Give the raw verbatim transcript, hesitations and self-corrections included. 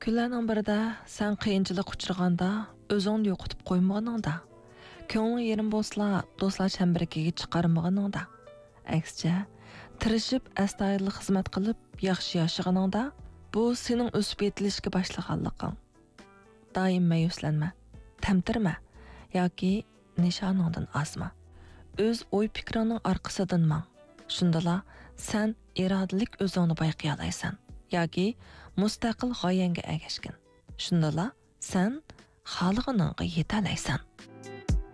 Kunlarning birida sen qiyinchilik uchraganda o'zingni yo'qotib qo'ymaganingda, ko'ngling yerim bo'lsa, do'stlar chambiriga chiqarmaganingda, aksicha, tirishib astoydil xizmat qilib yaxshi yashaganingda, bu sening o'sib yetilishga boshlaganliging. Doim ma'yuslanma, tamtirma yoki nishoningdan ozma. O'z o'y fikrining orqasidan mang. Shundala sen irodalik o'zingni bayqay olaysan yoki mustaqil g'oyangga ergashgin. Shundala sen xohlaganingga yeta olaysan.